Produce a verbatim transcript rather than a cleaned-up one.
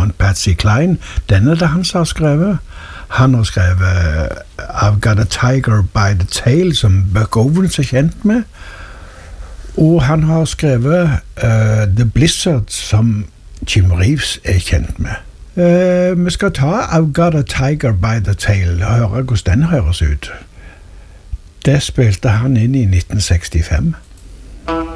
annen Patsy Cline. Den er det han som har skrevet. Han har skrevet I've Got a Tiger by the Tail, som Buck Owens er kjent med. Og han har skrevet uh, The Blizzard, som Jim Reeves er kjent med. Uh, vi skal ta I've Got a Tiger by the Tail og høre hvordan den høres ut. Det spilte han inn i nitten sekstifem.